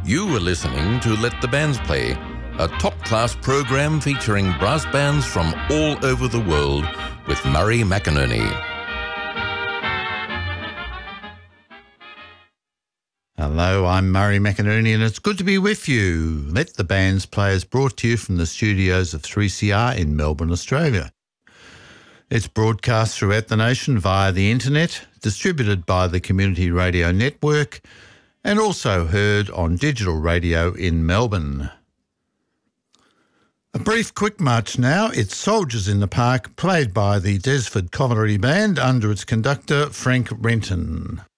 You are listening to Let the Bands Play, a top-class program featuring brass bands from all over the world with Murray McInerney. Hello, I'm Murray McInerney and it's good to be with you. Let the Bands Play is brought to you from the studios of 3CR in Melbourne, Australia. It's broadcast throughout the nation via the internet, distributed by the Community Radio Network, and also heard on digital radio in Melbourne. A brief quick march now. It's Soldiers in the Park, played by the Desford Cavalry Band under its conductor Frank Renton.